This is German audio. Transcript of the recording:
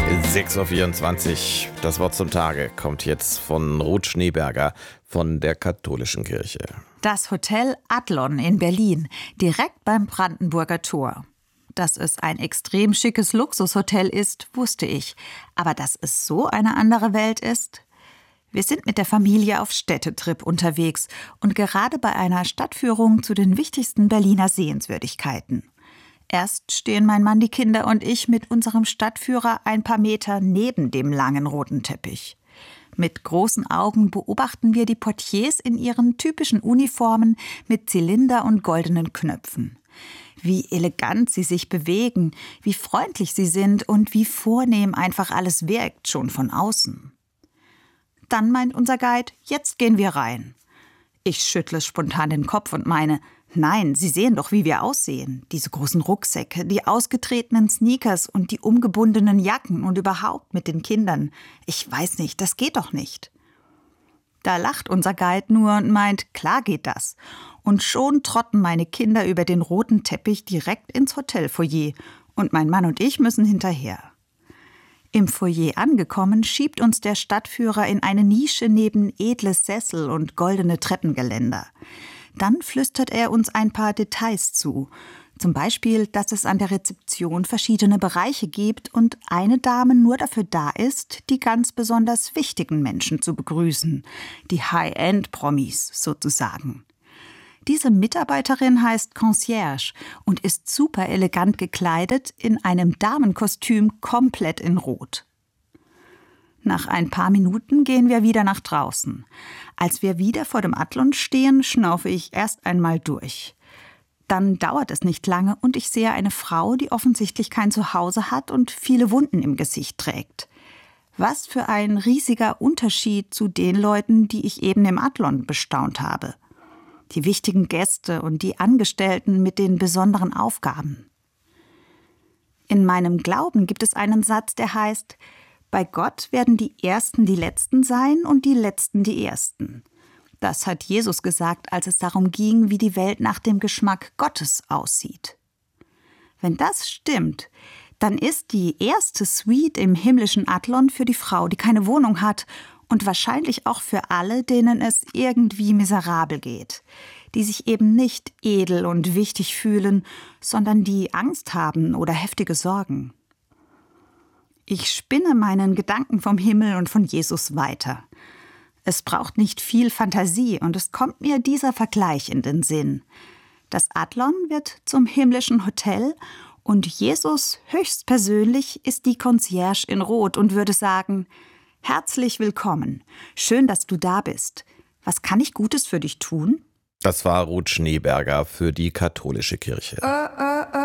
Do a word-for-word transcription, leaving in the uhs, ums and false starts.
sechs Uhr vierundzwanzig, das Wort zum Tage kommt jetzt von Ruth Schneeberger von der Katholischen Kirche. Das Hotel Adlon in Berlin, direkt beim Brandenburger Tor. Dass es ein extrem schickes Luxushotel ist, wusste ich. Aber dass es so eine andere Welt ist? Wir sind mit der Familie auf Städtetrip unterwegs und gerade bei einer Stadtführung zu den wichtigsten Berliner Sehenswürdigkeiten. Erst stehen mein Mann, die Kinder und ich mit unserem Stadtführer ein paar Meter neben dem langen roten Teppich. Mit großen Augen beobachten wir die Portiers in ihren typischen Uniformen mit Zylinder und goldenen Knöpfen. Wie elegant sie sich bewegen, wie freundlich sie sind und wie vornehm einfach alles wirkt, schon von außen. Dann meint unser Guide, jetzt gehen wir rein. Ich schüttle spontan den Kopf und meine, nein, Sie sehen doch, wie wir aussehen. Diese großen Rucksäcke, die ausgetretenen Sneakers und die umgebundenen Jacken und überhaupt mit den Kindern. Ich weiß nicht, das geht doch nicht. Da lacht unser Guide nur und meint, klar geht das. Und schon trotten meine Kinder über den roten Teppich direkt ins Hotelfoyer und mein Mann und ich müssen hinterher. Im Foyer angekommen, schiebt uns der Stadtführer in eine Nische neben edle Sessel und goldene Treppengeländer. Dann flüstert er uns ein paar Details zu. Zum Beispiel, dass es an der Rezeption verschiedene Bereiche gibt und eine Dame nur dafür da ist, die ganz besonders wichtigen Menschen zu begrüßen. Die High-End-Promis sozusagen. Diese Mitarbeiterin heißt Concierge und ist super elegant gekleidet in einem Damenkostüm komplett in Rot. Nach ein paar Minuten gehen wir wieder nach draußen. Als wir wieder vor dem Adlon stehen, schnaufe ich erst einmal durch. Dann dauert es nicht lange und ich sehe eine Frau, die offensichtlich kein Zuhause hat und viele Wunden im Gesicht trägt. Was für ein riesiger Unterschied zu den Leuten, die ich eben im Adlon bestaunt habe. Die wichtigen Gäste und die Angestellten mit den besonderen Aufgaben. In meinem Glauben gibt es einen Satz, der heißt: Bei Gott werden die Ersten die Letzten sein und die Letzten die Ersten. Das hat Jesus gesagt, als es darum ging, wie die Welt nach dem Geschmack Gottes aussieht. Wenn das stimmt, dann ist die erste Suite im himmlischen Adlon für die Frau, die keine Wohnung hat und wahrscheinlich auch für alle, denen es irgendwie miserabel geht, die sich eben nicht edel und wichtig fühlen, sondern die Angst haben oder heftige Sorgen. Ich spinne meinen Gedanken vom Himmel und von Jesus weiter. Es braucht nicht viel Fantasie und es kommt mir dieser Vergleich in den Sinn. Das Adlon wird zum himmlischen Hotel und Jesus höchstpersönlich ist die Concierge in Rot und würde sagen: Herzlich willkommen, schön, dass du da bist. Was kann ich Gutes für dich tun? Das war Ruth Schneeberger für die Katholische Kirche. Äh, äh, äh.